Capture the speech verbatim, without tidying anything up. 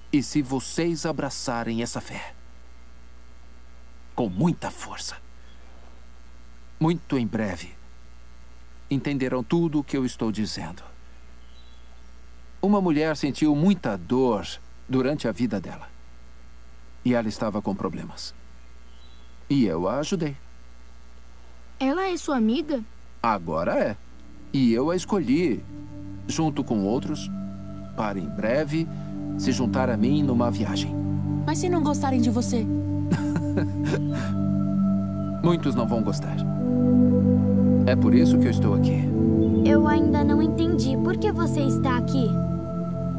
E se vocês abraçarem essa fé com muita força, muito em breve, entenderão tudo o que eu estou dizendo. Uma mulher sentiu muita dor durante a vida dela. E ela estava com problemas. E eu a ajudei. Ela é sua amiga? Agora é. E eu a escolhi, junto com outros, para em breve se juntar a mim numa viagem. Mas se não gostarem de você? Muitos não vão gostar. É por isso que eu estou aqui. Eu ainda não entendi. Por que você está aqui?